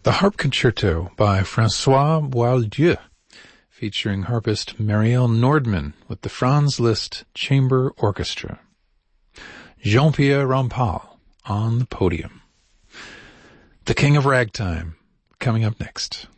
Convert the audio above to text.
The Harp Concerto by François Boieldieu, featuring harpist Marielle Nordman with the Franz Liszt Chamber Orchestra. Jean-Pierre Rampal on the podium. The King of Ragtime, coming up next.